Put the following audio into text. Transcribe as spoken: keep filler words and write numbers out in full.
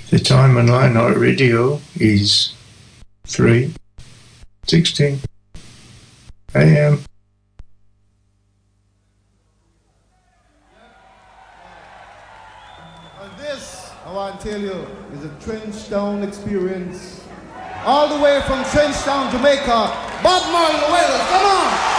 The time on Late Night Radio is three sixteen a m. And this, I want to tell you, is a Trenchtown experience. All the way from Trenchtown, Jamaica. Bob Marley, the Wailers, come on!